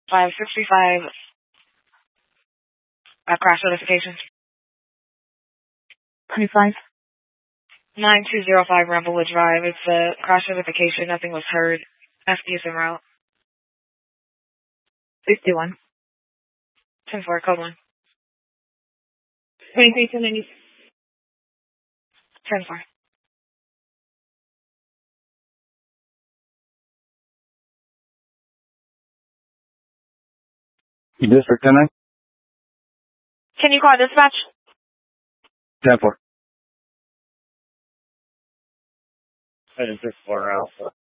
565 crash notification. 25. 9205 Rumblewood Drive. It's a crash notification. Nothing was heard. FD is en route. 51. 10-4, code 1. 23-290. 10-4. District 10-9. Can you call dispatch? 10-4. Hey, 6-4 Alpha.